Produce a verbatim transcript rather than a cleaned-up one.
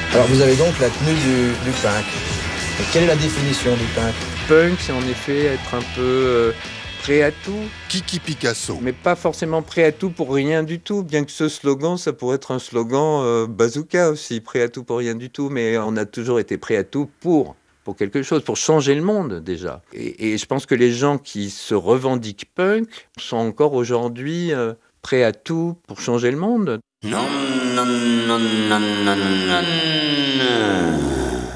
Alors vous avez donc la tenue du, du punk. Et quelle est la définition du punk? Punk, c'est en effet être un peu euh, prêt à tout. Kiki Picasso. Mais pas forcément prêt à tout pour rien du tout, bien que ce slogan, ça pourrait être un slogan euh, bazooka aussi, prêt à tout pour rien du tout, mais on a toujours été prêt à tout pour, pour quelque chose, pour changer le monde déjà. Et, et je pense que les gens qui se revendiquent punk sont encore aujourd'hui euh, prêts à tout pour changer le monde. Non, non, non, non, non, non, non.